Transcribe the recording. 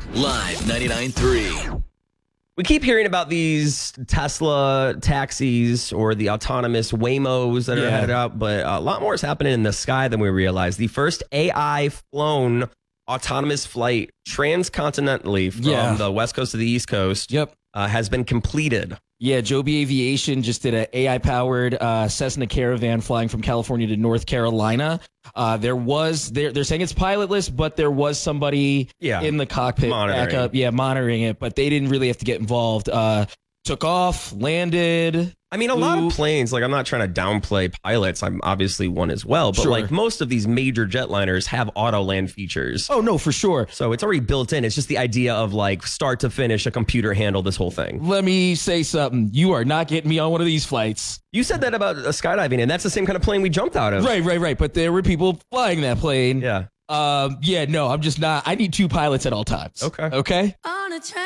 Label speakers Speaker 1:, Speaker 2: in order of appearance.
Speaker 1: Live 99.3.
Speaker 2: We keep hearing about these Tesla taxis or the autonomous Waymos that are headed out, but a lot more is happening in the sky than we realize. The first AI-flown autonomous flight transcontinentally from the West Coast to the East Coast has been completed.
Speaker 3: Yeah, Joby Aviation just did an AI-powered Cessna Caravan flying from California to North Carolina. They're saying it's pilotless, but there was somebody in the cockpit monitoring it, but they didn't really have to get involved. Took off, landed.
Speaker 2: I mean, a lot of planes, like I'm not trying to downplay pilots. I'm obviously one as well. But like most of these major jetliners have auto land features.
Speaker 3: Oh, no, for sure.
Speaker 2: So it's already built in. It's just the idea of like start to finish, a computer handle this whole thing.
Speaker 3: Let me say something. You are not getting me on one of these flights.
Speaker 2: You said that about skydiving, and that's the same kind of plane we jumped out of.
Speaker 3: Right. But there were people flying that plane.
Speaker 2: Yeah.
Speaker 3: No, I'm just not. I need two pilots at all times.
Speaker 2: Okay.
Speaker 3: On a train.